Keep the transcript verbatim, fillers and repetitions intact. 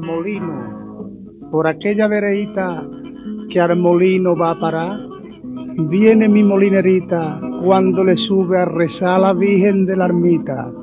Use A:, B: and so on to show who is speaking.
A: molino, por aquella vereita que al molino va a parar, viene mi molinerita cuando le sube a rezar a la Virgen de la Ermita.